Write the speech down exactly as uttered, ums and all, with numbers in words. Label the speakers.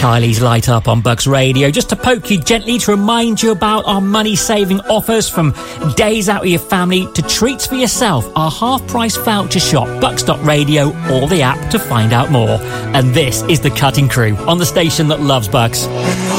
Speaker 1: Kylie's Light Up on Bucks Radio, just to poke you gently to remind you about our money-saving offers, from days out with your family to treats for yourself. Our half-price voucher shop, bucks dot radio, or the app to find out more. And this is The Cutting Crew on the station that loves Bucks.